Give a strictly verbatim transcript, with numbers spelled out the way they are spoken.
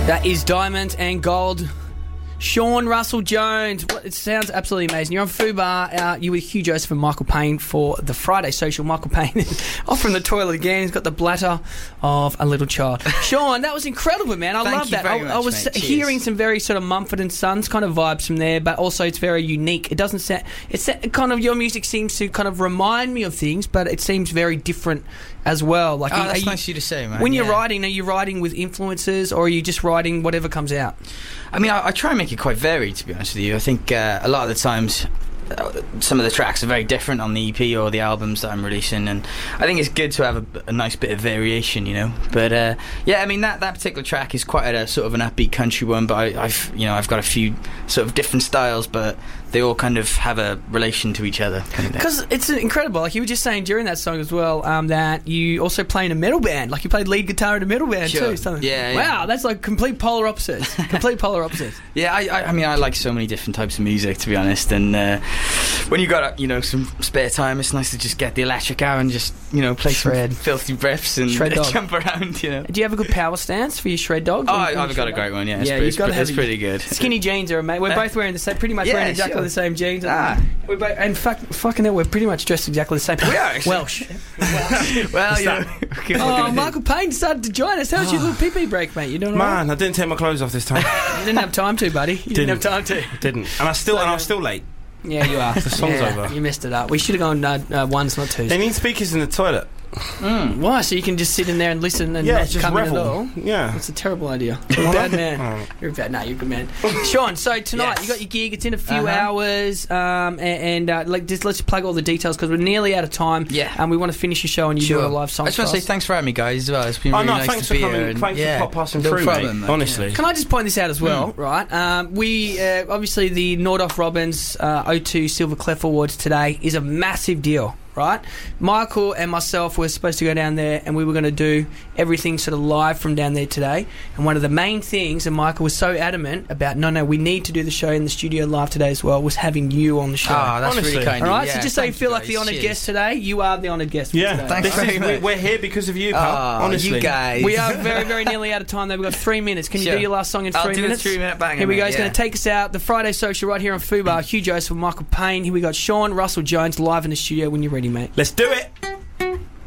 That is Diamonds and Gold. Sean Russell Jones. What, it sounds absolutely amazing. You're on Fubar. Uh, you were Hugh Joseph and Michael Payne for the Friday Social. Michael Payne off from the toilet again. He's got the bladder of a little child. Sean, that was incredible, man. I Thank love you that. very I, much, I was mate. hearing Cheers. some very sort of Mumford and Sons kind of vibes from there, but also it's very unique. It doesn't sound. It's kind of your music seems to kind of remind me of things, but it seems very different as well. Like, Oh, are that's you, nice of you to say, man. when you're Yeah. writing, are you writing with influences, or are you just writing whatever comes out? I mean, I, I try and make it quite varied, to be honest with you. I think uh, a lot of the times, uh, some of the tracks are very different on the E P or the albums that I'm releasing, and I think it's good to have a, a nice bit of variation, you know. But uh, yeah, I mean that, that particular track is quite a sort of an upbeat country one, but I, I've you know I've got a few sort of different styles, but they all kind of have a relation to each other. Because it's incredible. Like you were just saying during that song as well, um, that you also play in a metal band. Like you played lead guitar in a metal band Sure. too. Something. Yeah, Wow, yeah. that's like complete polar opposites. complete polar opposites. Yeah, I, I, I mean, I like so many different types of music, to be honest. And uh, when you got uh, you know some spare time, it's nice to just get the electric out and just you know play Shred. some filthy riffs and Shred dog. jump around. You know. Do you have a good power stance for your shred dog? Oh, When- I- when you I've got shred a great dog? one. Yeah, it's, Yeah, pretty, you've got to it's have pretty good. Skinny jeans are mate. We're Uh, both wearing the same, pretty much yeah, wearing exactly sure. the same jeans. Ah. We're both, and fuck, fucking hell, we're pretty much dressed exactly the same. We are, actually. Welsh. Well, you know, Oh, Michael Payne decided to join us. How was your little pee pee break, mate? You doing all right? Man, I didn't take my clothes off this time. You didn't have time to, buddy. You didn't, have time to. Didn't. And I still and I was still late. Yeah, you are. The song's yeah, over. You messed it up. We should have gone uh, uh, ones, not twos. They need speakers in the toilet. Mm. Why? So you can just sit in there and listen and Yeah, not just come in at revel. all? Yeah. That's a terrible idea. You're a bad man. Oh. You're a bad. No, you're a good man. Sean, so tonight Yes. you got your gig. It's in a few Uh-huh. hours, um, and, and uh, like just let's plug all the details because we're nearly out of time. Yeah. and we want to finish your show and you Sure. do a live song. I just want for to say us. thanks for having me, guys. As well, it's been Oh, really no, nice thanks to be for coming. here. and- Thanks yeah, for pop- passing no through, problem, mate. mate. Honestly. Can I just point this out as well, right? Um, we uh, obviously the Nordoff Robbins uh, O two Silver Clef Awards today is a massive deal, right? Michael and myself were supposed to go down there and we were going to do everything sort of live from down there today. And one of the main things, and Michael was so adamant about, no, no, we need to do the show in the studio live today as well, was having you on the show. Oh, that's Honestly. really kind All of you. right, Yeah, so just so you thank feel like the guys. honoured Cheers. guest today, you are the honoured guest for Yeah. today. Thanks This very is, much. we, we're here because of you, pal. Oh, Honestly. you guys. We are very, very nearly out of time, though. We've got three minutes. Can you Sure. do your last song in I'll three do minutes? a three-minute banger, Here we go. mate, He's yeah. going to take us out. The Friday Social right here on Fubar. Hugh Joseph, Michael Payne. Here we got Sean Russell Jones live in the studio when you're ready, mate. Let's do it.